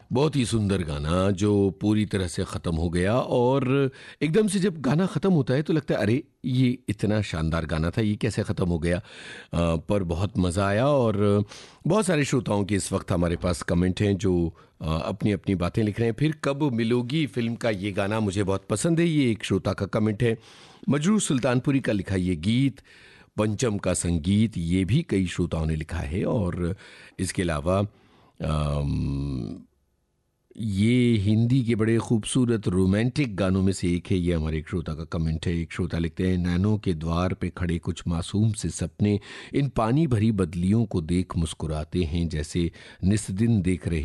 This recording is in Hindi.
बहुत ही सुंदर गाना जो पूरी तरह से ख़त्म हो गया और एकदम से जब गाना ख़त्म होता है तो लगता है अरे ये इतना शानदार गाना था, ये कैसे ख़त्म हो गया। पर बहुत मज़ा आया और बहुत सारे श्रोताओं के इस वक्त हमारे पास कमेंट हैं जो अपनी अपनी बातें लिख रहे हैं। फिर कब मिलोगी फिल्म का ये गाना मुझे बहुत पसंद है, ये एक श्रोता का कमेंट है। मजरू सुल्तानपुरी का लिखा ये गीत, पंचम का संगीत, ये भी कई श्रोताओं ने लिखा है। और इसके अलावा ये हिंदी के बड़े खूबसूरत रोमांटिक गानों में से एक है। ये हमारे एक श्रोता का कमेंट है। एक श्रोता लिखते हैं, नैनों के द्वार पे खड़े कुछ मासूम से सपने इन पानी भरी बदलियों को देख मुस्कुराते हैं, जैसे निस्दिन देख रहे